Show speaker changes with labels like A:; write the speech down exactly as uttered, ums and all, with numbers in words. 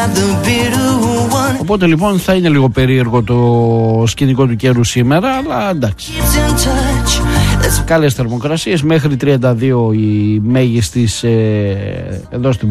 A: Οπότε λοιπόν θα είναι λίγο περίεργο το σκηνικό του καιρού σήμερα, αλλά εντάξει. Καλές θερμοκρασίες, μέχρι τριάντα δύο η μέγιστης ε, εδώ στην